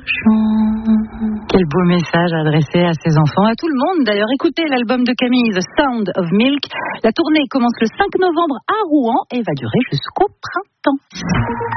Quel beau message adressé à ses enfants, à tout le monde d'ailleurs. Écoutez l'album de Camille, The Sound of Milk. La tournée commence le 5 novembre à Rouen et va durer jusqu'au printemps.